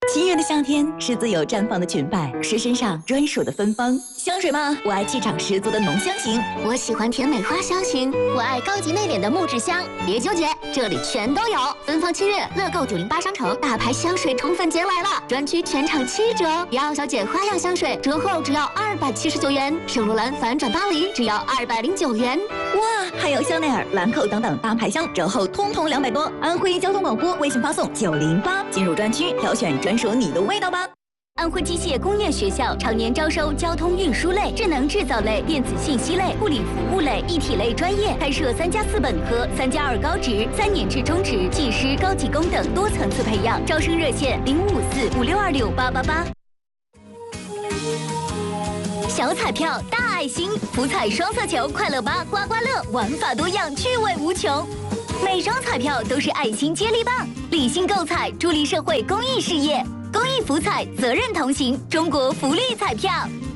七月的夏天是自由绽放的裙摆，是身上专属的芬芳。香水吗？我爱气场十足的浓香型， 我喜欢甜美花香型，我爱高级内敛的木质香。别纠结，这里全都有。芬芳7月，乐购908商城大牌香水宠粉节来了，专区全场7折。雅奥小姐花样香水折后只要279元，圣罗兰反转巴黎只要209元。 哇，还有香奈儿、兰蔻等等大牌香折后通通200多。安徽交通广播微信发送908进入专区，挑选专属你的味道吧。 安徽机械工业学校常年招收交通运输类、智能制造类、电子信息类、护理服务类、一体类专业，开设3+4本科、3+2高职、3年制中职、技师、高级工等多层次培养。招生热线055456268888。小彩票大爱心，福彩双色球快乐8刮刮乐，玩法多样，趣味无穷。每张彩票都是爱心接力棒，理性购彩，助力社会公益事业。公益福彩，责任同行，中国福利彩票。